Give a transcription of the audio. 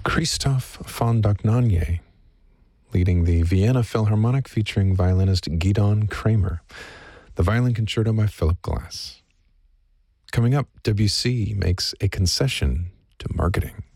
Christoph von Dohnanyi, leading the Vienna Philharmonic featuring violinist Gidon Kramer. The Violin Concerto by Philip Glass. Coming up, Debussy makes a concession to marketing.